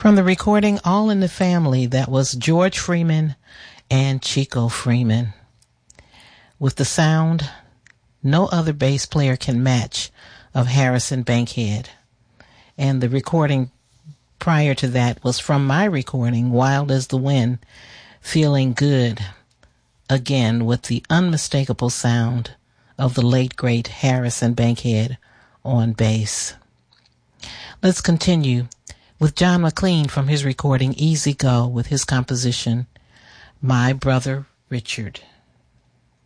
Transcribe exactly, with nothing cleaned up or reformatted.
From the recording All in the Family, that was George Freeman and Chico Freeman. With the sound no other bass player can match of Harrison Bankhead. And the recording prior to that was from my recording, Wild as the Wind, Feeling Good, again with the unmistakable sound of the late great Harrison Bankhead on bass. Let's continue with John McLean from his recording Easy Go with his composition, My Brother Richard.